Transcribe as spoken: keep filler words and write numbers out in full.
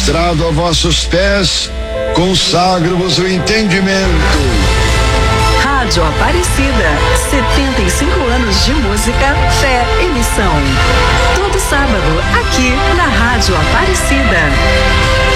prostrado a vossos pés, consagro-vos o entendimento. Rádio Aparecida, setenta e cinco anos de música, fé e missão. Todo sábado, aqui na Rádio Aparecida.